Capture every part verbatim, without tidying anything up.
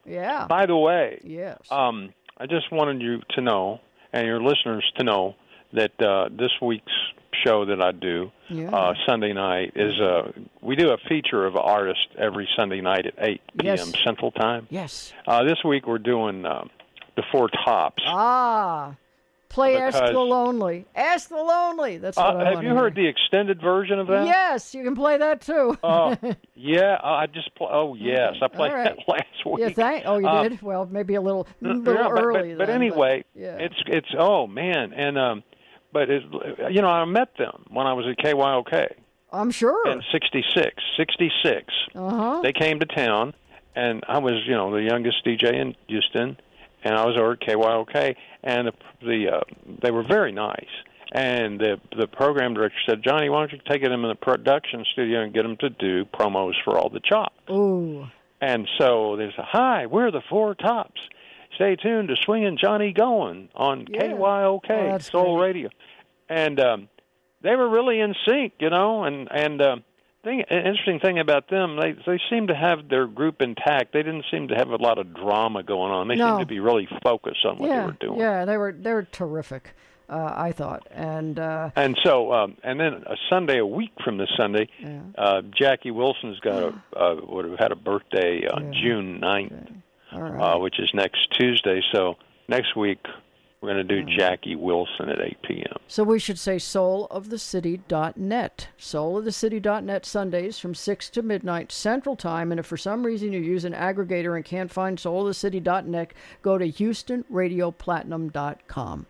Yeah. By the way, yes. um, I just wanted you to know, and your listeners to know, that uh, this week's show that I do yeah. uh, Sunday night is uh, we do a feature of an artist every Sunday night at eight p.m. Yes. Central Time. Yes. Uh, this week we're doing uh, the Four Tops. Ah. Play Because, Ask the Lonely. Ask the Lonely. That's what uh, I have want you to heard hear. the extended version of that? Yes, you can play that too. Oh, yeah. I just pl- oh yes, I played right. that last week. Yeah, thank. Oh, you uh, did. Well, maybe a little, little yeah, but, early. But, but then, anyway, but, yeah. it's it's oh man, and um, but it, you know I met them when I was at K Y O K. I'm sure. In sixty-six, sixty-six. Uh-huh. They came to town, and I was you know the youngest D J in Houston, and I was over at K Y O K, and the, the uh, they were very nice. And the the program director said, Johnny, why don't you take them in the production studio and get them to do promos for all the chops? Ooh. And so there's a, hi, we're the Four Tops. Stay tuned to Swingin' Johnny Goin' on Yeah. K Y O K, Oh, Soul great. Radio. And um, they were really in sync, you know, and, and uh, thing, an interesting thing about them, they they seem to have their group intact. They didn't seem to have a lot of drama going on. They No. seemed to be really focused on what yeah. they were doing. Yeah, they were they were terrific. Uh, I thought, and uh, And so, um, and then a Sunday, a week from this Sunday, yeah. uh, Jackie Wilson's got a uh, would have had a birthday on Yeah. June ninth, Okay. All right. uh, which is next Tuesday. So next week we're going to do Jackie Wilson at eight p.m. So we should say soul of the city dot net. soul of the city dot net Sundays from six to midnight Central Time. And if for some reason you use an aggregator and can't find soul of the city dot net, go to houston radio platinum dot com.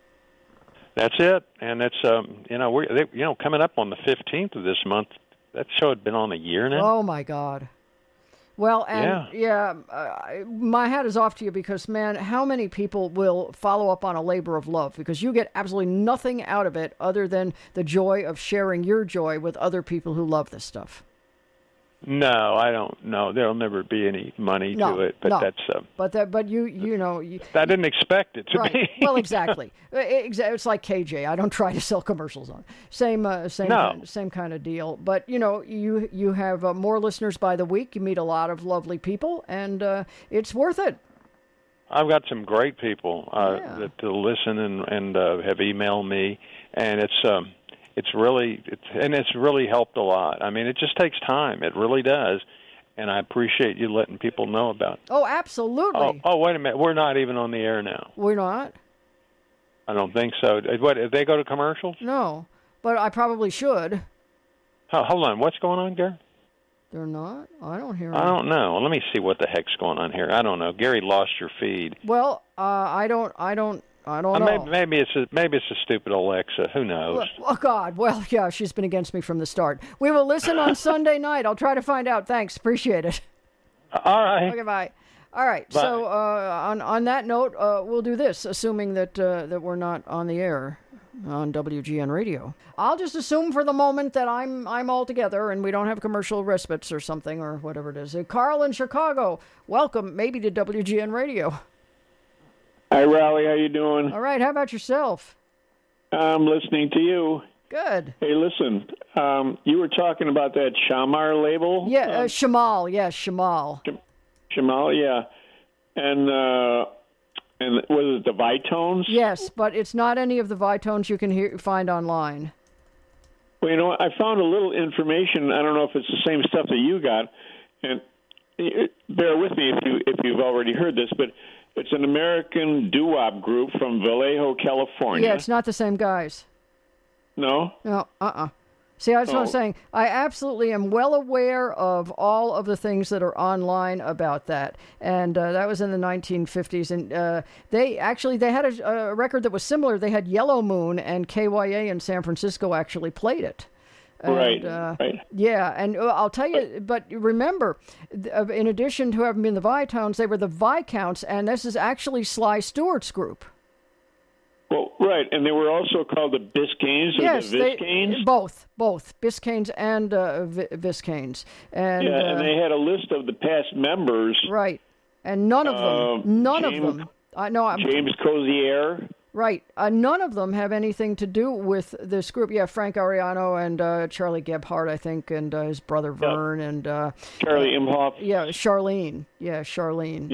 That's it, and it's um, you know we're they, you know coming up on the fifteenth of this month. That show had been on a year now. Oh my God! Well, and yeah, yeah uh, my hat is off to you because man, how many people will follow up on a labor of love because you get absolutely nothing out of it other than the joy of sharing your joy with other people who love this stuff. No, I don't know. There'll never be any money no, to it, but no. that's uh, but that but you you know you, I didn't expect it to right. be. Well, exactly. It's like K J. I don't try to sell commercials on. Same uh, same No. kind, same kind of deal. But you know, you you have uh, more listeners by the week. You meet a lot of lovely people, and uh, it's worth it. I've got some great people uh, Yeah. that to listen and and uh, have emailed me, and it's um it's really it's and it's really helped a lot. I mean, it just takes time. It really does, and I appreciate you letting people know about it. Oh, absolutely. Oh, oh, wait a minute. We're not even on the air now. We're not. I don't think so. What, if they go to commercials? No, but I probably should. Oh, hold on. What's going on, Gary? They're not? I don't hear I them. don't know. Let me see what the heck's going on here. I don't know. Gary lost your feed. Well, uh, I don't, I don't, I don't Uh, know. maybe, maybe it's a, maybe it's a stupid Alexa. Who knows? Well, oh, God. Well, yeah, she's been against me from the start. We will listen on Sunday night. I'll try to find out. Thanks. Appreciate it. All right. Okay, bye. All right. Bye. So uh, on on that note, uh, we'll do this, assuming that uh, that we're not on the air on W G N Radio. I'll just assume for the moment that I'm I'm all together and we don't have commercial respites or something or whatever it is. Uh, Carl in Chicago, welcome maybe to W G N Radio. Hi, Raleigh. How you doing? All right. How about yourself? I'm listening to you. Good. Hey, listen. Um, you were talking about that Shamar label. Yeah, uh, Um, Shamal. Yeah, Shamal. Shamal, yeah. And uh, and was it the Vitones? Yes, but it's not any of the Vitones you can hear, find online. Well, you know, what? I found a little information. I don't know if it's the same stuff that you got, and it, bear with me if you if you've already heard this, but it's an American doo-wop group from Vallejo, California. Yeah, it's not the same guys. No? No, uh-uh. See, that's what I'm Oh. saying. I absolutely am well aware of all of the things that are online about that. And uh, that was in the nineteen fifties. And uh, they actually, they had a, a record that was similar. They had Yellow Moon, and K Y A in San Francisco actually played it. And, Right, uh, right. Yeah, and uh, I'll tell you, but remember, th- uh, in addition to having been the Vitones, they were the Viscounts, and this is actually Sly Stewart's group. Well, right, and they were also called the Biscaynes or Yes, the they, Viscanes. both, both Biscaynes and uh, v- Viscanes, and Yeah, uh, and they had a list of the past members. right, and none of them, Um, none James- of them. I know, I'm James Cozier. right. Uh, none of them have anything to do with this group. Yeah, Frank Ariano and uh, Charlie Gebhardt, I think, and uh, his brother Vern, and uh, Charlie Imhoff. yeah, Charlene. Yeah, Charlene.